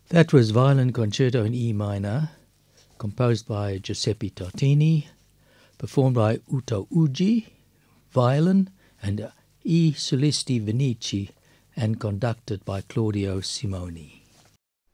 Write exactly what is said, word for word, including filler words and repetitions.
That was Violin Concerto in E minor, composed by Giuseppe Tartini, performed by Uto Uji, violin, and E Solisti Vinici, and conducted by Claudio Simoni.